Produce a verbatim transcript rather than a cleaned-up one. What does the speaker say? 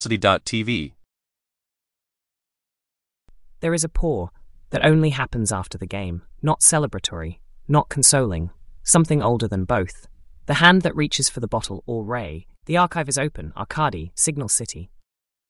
T V. There is a pour that only happens after the game, not celebratory, not consoling, something older than both. The hand that reaches for the bottle or ray. The archive is open, Arcady, Signal City.